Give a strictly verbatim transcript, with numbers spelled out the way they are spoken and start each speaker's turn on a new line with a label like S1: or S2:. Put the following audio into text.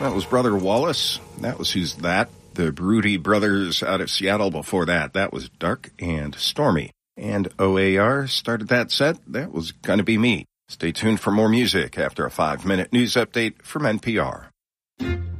S1: That was Brother Wallace. That was Who's That? The Broody Brothers out of Seattle before that. That was Dark and Stormy. And O A R started that set. That was Gonna Be Me. Stay tuned for more music after a five-minute news update from N P R.